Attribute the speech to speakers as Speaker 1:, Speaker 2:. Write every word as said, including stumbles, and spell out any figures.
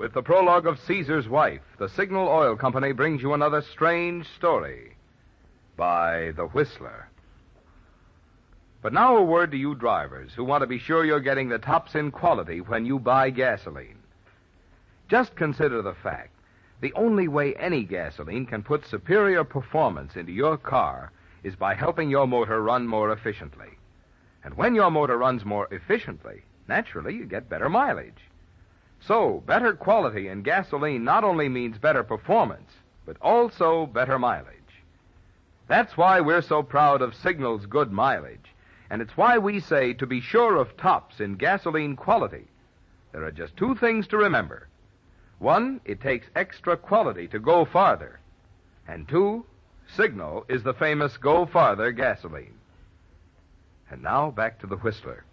Speaker 1: with the prologue of Caesar's Wife, the Signal Oil Company brings you another strange story by The Whistler. But now a word to you drivers who want to be sure you're getting the tops in quality when you buy gasoline. Just consider the fact, the only way any gasoline can put superior performance into your car is by helping your motor run more efficiently. And when your motor runs more efficiently, naturally you get better mileage. So, better quality in gasoline not only means better performance, but also better mileage. That's why we're so proud of Signal's good mileage, and it's why we say to be sure of tops in gasoline quality, there are just two things to remember. One, it takes extra quality to go farther. And two, Signal is the famous Go Farther gasoline. And now back to the Whistler.